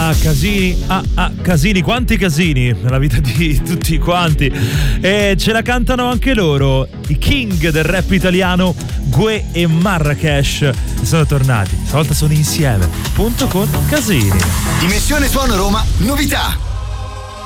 Casini, quanti casini nella vita di tutti quanti, e ce la cantano anche loro, i king del rap italiano, Gue e Marrakesh. Sono tornati, stavolta sono insieme, appunto con Casini. Dimensione Suono Roma, novità.